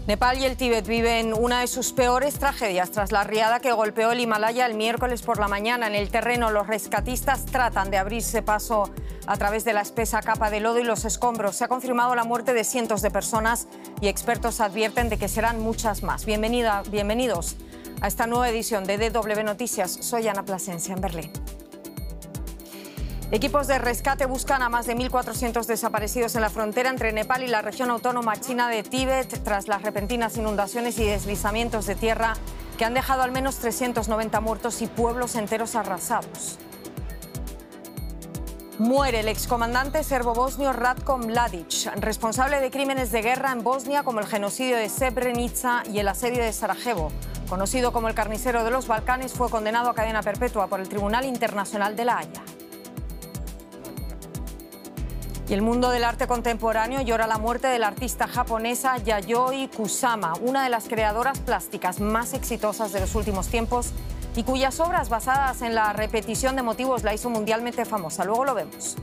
Nepal y el Tíbet viven una de sus peores tragedias tras la riada que golpeó el Himalaya el miércoles por la mañana. En el terreno, los rescatistas tratan de abrirse paso a través de la espesa capa de lodo y los escombros. Se ha confirmado la muerte de cientos de personas y expertos advierten de que serán muchas más. Bienvenidos a esta nueva edición de DW Noticias. Soy Ana Plasencia en Berlín. Equipos de rescate buscan a más de 1.400 desaparecidos en la frontera entre Nepal y la región autónoma china de Tíbet tras las repentinas inundaciones y deslizamientos de tierra que han dejado al menos 390 muertos y pueblos enteros arrasados. Muere el excomandante serbo-bosnio Ratko Mladic, responsable de crímenes de guerra en Bosnia como el genocidio de Srebrenica y el asedio de Sarajevo. Conocido como el carnicero de los Balcanes, fue condenado a cadena perpetua por el Tribunal Internacional de La Haya. Y el mundo del arte contemporáneo llora la muerte de la artista japonesa Yayoi Kusama, una de las creadoras plásticas más exitosas de los últimos tiempos y cuyas obras basadas en la repetición de motivos la hizo mundialmente famosa. Luego lo vemos.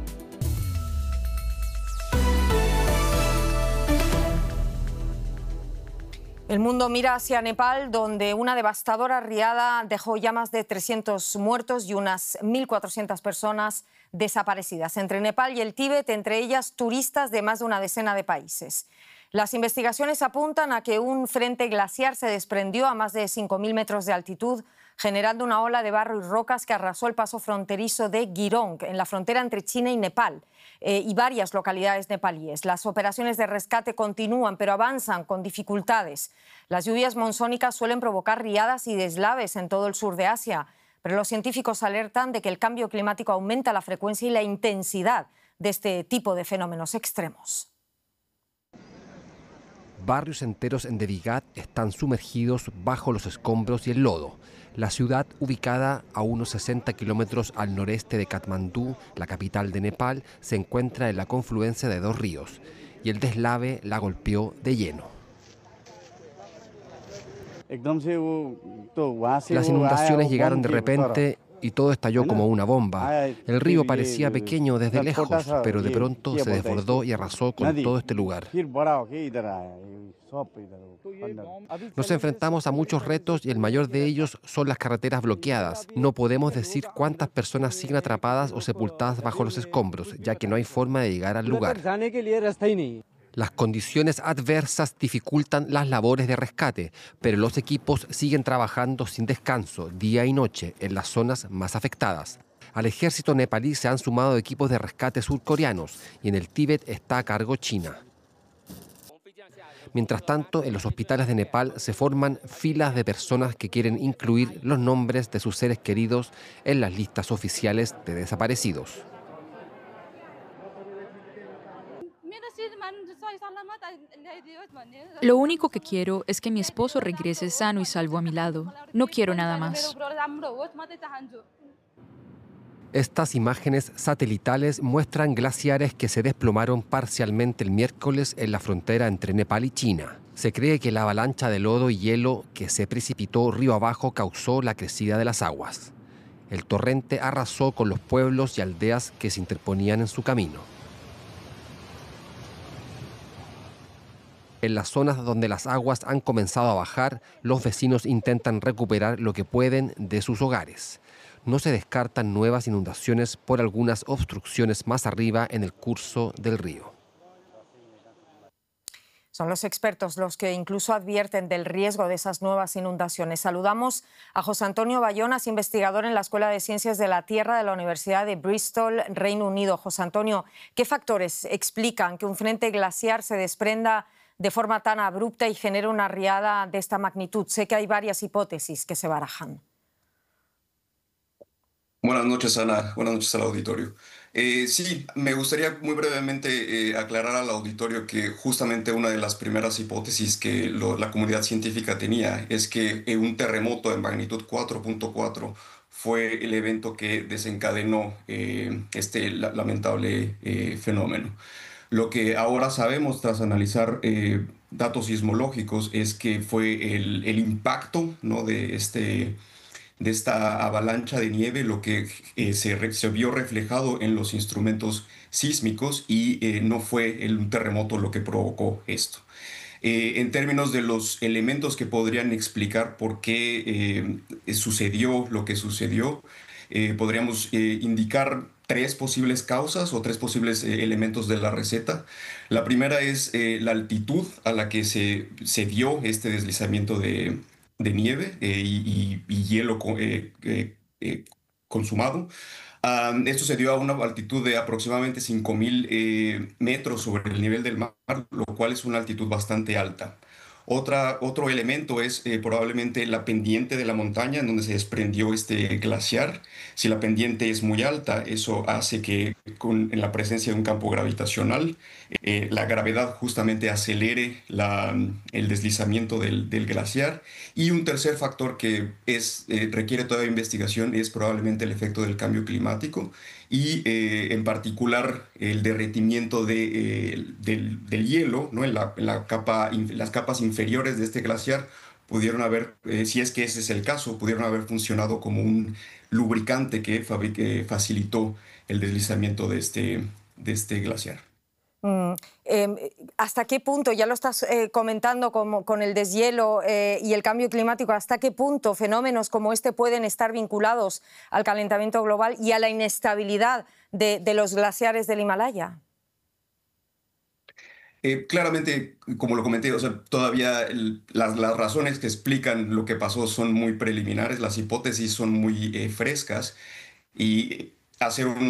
El mundo mira hacia Nepal, donde una devastadora riada dejó ya más de 300 muertos y unas 1.400 personas desaparecidas. Entre Nepal y el Tíbet, entre ellas turistas de más de una decena de países. Las investigaciones apuntan a que un frente glaciar se desprendió a más de 5.000 metros de altitud, generando una ola de barro y rocas que arrasó el paso fronterizo de Girong, en la frontera entre China y Nepal, y varias localidades nepalíes. Las operaciones de rescate continúan, pero avanzan con dificultades. Las lluvias monzónicas suelen provocar riadas y deslaves en todo el sur de Asia, pero los científicos alertan de que el cambio climático aumenta la frecuencia y la intensidad de este tipo de fenómenos extremos. Barrios enteros en Devigat están sumergidos bajo los escombros y el lodo. La ciudad, ubicada a unos 60 kilómetros al noreste de Katmandú, la capital de Nepal, se encuentra en la confluencia de dos ríos y el deslave la golpeó de lleno. Las inundaciones llegaron de repente y todo estalló como una bomba. El río parecía pequeño desde lejos, pero de pronto se desbordó y arrasó con todo este lugar. Nos enfrentamos a muchos retos y el mayor de ellos son las carreteras bloqueadas. No podemos decir cuántas personas siguen atrapadas o sepultadas bajo los escombros, ya que no hay forma de llegar al lugar. Las condiciones adversas dificultan las labores de rescate, pero los equipos siguen trabajando sin descanso, día y noche, en las zonas más afectadas. Al ejército nepalí se han sumado equipos de rescate surcoreanos y en el Tíbet está a cargo China. Mientras tanto, en los hospitales de Nepal se forman filas de personas que quieren incluir los nombres de sus seres queridos en las listas oficiales de desaparecidos. Lo único que quiero es que mi esposo regrese sano y salvo a mi lado. No quiero nada más. Estas imágenes satelitales muestran glaciares que se desplomaron parcialmente el miércoles en la frontera entre Nepal y China. Se cree que la avalancha de lodo y hielo que se precipitó río abajo causó la crecida de las aguas. El torrente arrasó con los pueblos y aldeas que se interponían en su camino. En las zonas donde las aguas han comenzado a bajar, los vecinos intentan recuperar lo que pueden de sus hogares. No se descartan nuevas inundaciones por algunas obstrucciones más arriba en el curso del río. Son los expertos los que incluso advierten del riesgo de esas nuevas inundaciones. Saludamos a José Antonio Bayonas, investigador en la Escuela de Ciencias de la Tierra de la Universidad de Bristol, Reino Unido. José Antonio, ¿qué factores explican que un frente glaciar se desprenda de forma tan abrupta y genere una riada de esta magnitud? Sé que hay varias hipótesis que se barajan. Buenas noches, Ana. Buenas noches al auditorio. Sí, me gustaría muy brevemente aclarar al auditorio que justamente una de las primeras hipótesis que la comunidad científica tenía es que un terremoto de magnitud 4.4 fue el evento que desencadenó este lamentable fenómeno. Lo que ahora sabemos tras analizar datos sismológicos es que fue el impacto, ¿no?, de esta avalancha de nieve lo que se vio reflejado en los instrumentos sísmicos y no fue un terremoto lo que provocó esto. En términos de los elementos que podrían explicar por qué sucedió lo que sucedió, podríamos indicar tres posibles causas o tres posibles elementos de la receta. La primera es la altitud a la que se dio este deslizamiento de nieve y hielo consumado. Esto se dio a una altitud de aproximadamente 5.000 metros sobre el nivel del mar, lo cual es una altitud bastante alta. Otro elemento es probablemente la pendiente de la montaña en donde se desprendió este glaciar. Si la pendiente es muy alta, eso hace que en la presencia de un campo gravitacional, la gravedad justamente acelere el deslizamiento del glaciar. Y un tercer factor que requiere todavía investigación es probablemente el efecto del cambio climático y en particular el derretimiento del hielo, ¿no? Las capas inferiores de este glaciar pudieron haber, si es que ese es el caso, pudieron haber funcionado como un lubricante que facilitó el deslizamiento de este glaciar. ¿Hasta qué punto, ya lo estás comentando con el deshielo y el cambio climático, hasta qué punto fenómenos como este pueden estar vinculados al calentamiento global y a la inestabilidad de los glaciares del Himalaya? Claramente, como lo comenté, o sea, todavía las razones que explican lo que pasó son muy preliminares, las hipótesis son muy frescas y hacer